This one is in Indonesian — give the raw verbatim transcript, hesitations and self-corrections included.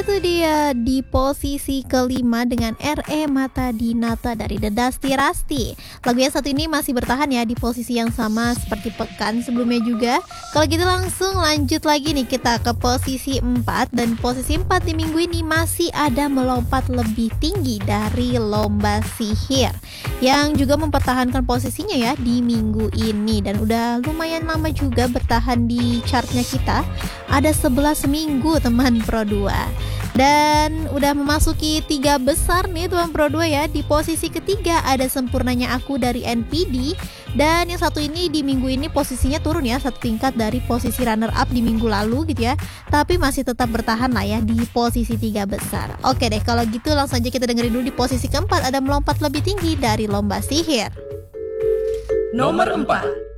Itu dia di posisi kelima dengan R E Mata Dinata dari The Dusty Rusty. Lagu yang satu ini masih bertahan ya di posisi yang sama seperti pekan sebelumnya juga. Kalau gitu langsung lanjut lagi nih kita ke posisi empat. Dan posisi empat di minggu ini masih ada melompat lebih tinggi dari Lomba Sihir, yang juga mempertahankan posisinya ya di minggu ini. Dan udah lumayan lama juga bertahan di chartnya kita. Ada sebelas minggu teman Pro dua. Dan udah memasuki tiga besar nih teman Pro dua ya. Di posisi ketiga ada Sempurnanya Aku dari N P D. Dan yang satu ini di minggu ini posisinya turun ya, satu tingkat dari posisi runner up di minggu lalu gitu ya. Tapi masih tetap bertahan lah ya di posisi tiga besar. Oke deh, kalau gitu langsung aja kita dengerin dulu di posisi keempat ada Melompat Lebih Tinggi dari Lomba Sihir. Nomor empat.